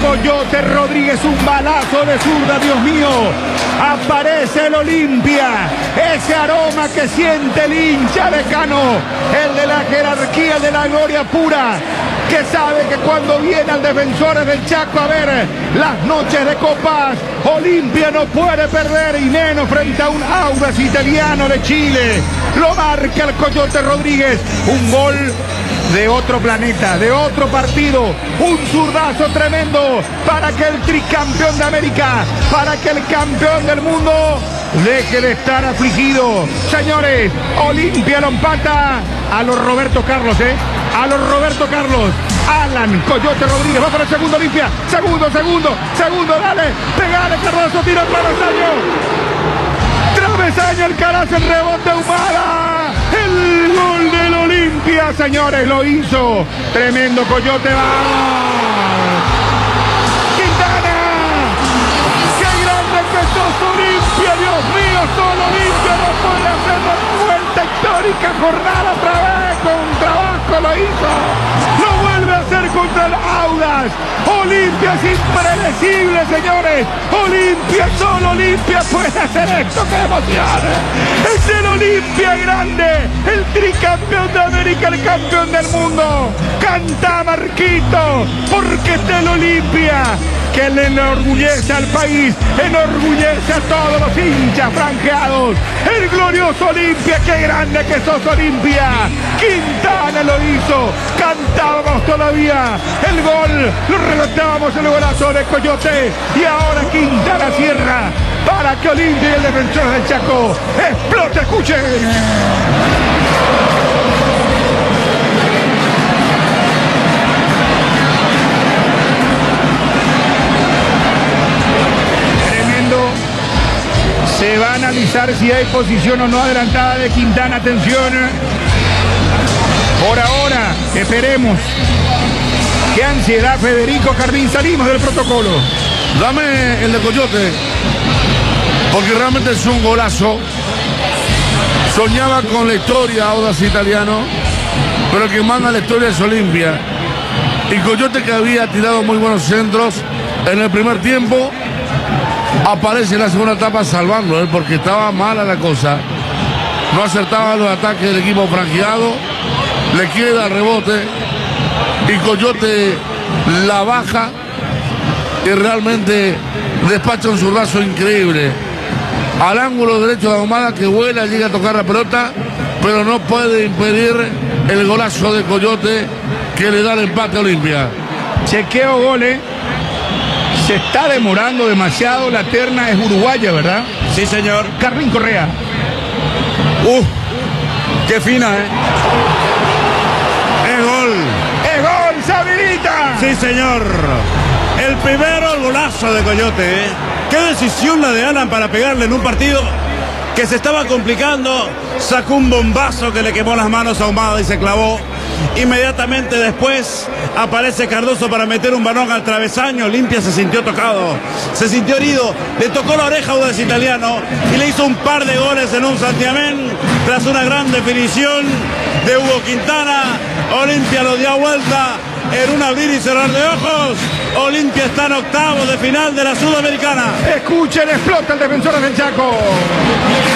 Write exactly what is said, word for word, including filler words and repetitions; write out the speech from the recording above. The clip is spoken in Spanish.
Coyote Rodríguez, un balazo de zurda, Dios mío. Aparece el Olimpia, ese aroma que siente el hincha de Cano, el de la jerarquía, de la gloria pura, que sabe que cuando viene al Defensores del Chaco a ver las noches de copas, Olimpia no puede perder, y menos frente a un Audax Italiano de Chile. Lo marca el Coyote Rodríguez, un gol de otro planeta, de otro partido, un zurdazo tremendo para que el tricampeón de América, para que el campeón del mundo deje de estar afligido. Señores, Olimpia lo empata a los Roberto Carlos, ¿eh? A los Roberto Carlos. Alan Coyote Rodríguez va para el segundo Olimpia. Segundo, segundo, segundo, dale, pegale, Cardoso, tiro al travesaño. Travesaño, Alcaraz, el rebote, Humada. El gol del Olimpia, señores, lo hizo. Tremendo Coyote, va. Quintana. Qué grande que sos, Olimpia, Dios mío, solo Olimpia no puede hacer la vuelta histórica, jornada otra vez, con trabajo lo hizo. Lo vuelve a hacer contra el Audax. Olimpia es impredecible, señores. Olimpia, solo Olimpia puede hacer esto. ¡Qué emoción! Es el Olimpia grande, el tricampeón de América, el campeón del mundo. Canta Marquito, porque es el Olimpia que le enorgullece al país, enorgullece a todos los hinchas franjeados. El glorioso Olimpia, qué grande que sos, Olimpia. Quintana lo hizo, cantábamos todavía el gol, lo relatábamos, el golazo de Coyote, y ahora Quintana cierra para que Olimpia y el Defensor del Chaco explote. Escuchen. Se va a analizar si hay posición o no adelantada de Quintana. Atención. Por ahora, esperemos. Qué ansiedad, Federico Jardín. Salimos del protocolo. Dame el de Coyote, porque realmente es un golazo. Soñaba con la historia Audax Italiano, pero el que manda la historia es Olimpia. Y Coyote, que había tirado muy buenos centros en el primer tiempo, aparece en la segunda etapa salvando, ¿eh? Porque estaba mala la cosa. No acertaba los ataques del equipo franqueado. Le queda el rebote y Coyote la baja y realmente despacha un zurdazo increíble al ángulo derecho de Ahumada, que vuela, llega a tocar la pelota, pero no puede impedir el golazo de Coyote, que le da el empate a Olimpia. Chequeo goles. Se está demorando demasiado, la terna es uruguaya, ¿verdad? Sí, señor. Carlín Correa. ¡Uh! ¡Qué fina, eh! ¡Es gol! ¡Es gol! ¡Se habilita! Sí, señor. El primero, el golazo de Coyote, ¿eh? ¡Qué decisión la de Alan para pegarle en un partido que se estaba complicando! Sacó un bombazo que le quemó las manos a Ahumada y se clavó. Inmediatamente después aparece Cardoso para meter un balón al travesaño. Olimpia se sintió tocado, se sintió herido, le tocó la oreja a Audax Italiano y le hizo un par de goles en un santiamén tras una gran definición de Hugo Quintana. Olimpia lo dio vuelta en un abrir y cerrar de ojos. Olimpia está en octavos de final de la Sudamericana. Escuchen, explota el Defensor del Chaco.